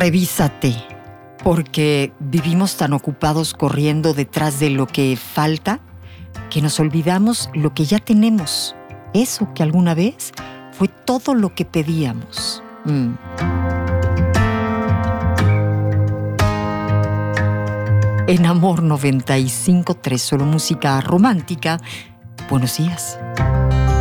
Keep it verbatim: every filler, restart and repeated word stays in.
Revísate, porque vivimos tan ocupados corriendo detrás de lo que falta que nos olvidamos lo que ya tenemos, eso que alguna vez fue todo lo que pedíamos. Mm. En Amor noventa y cinco punto tres, solo música romántica. Buenos días.